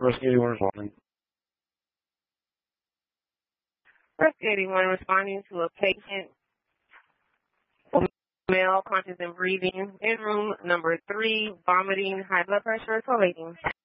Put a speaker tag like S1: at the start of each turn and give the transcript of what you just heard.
S1: Rescue 81 responding.
S2: Rescue 81 responding to a patient, male, conscious and breathing, in room number 3, vomiting, high blood pressure, collating.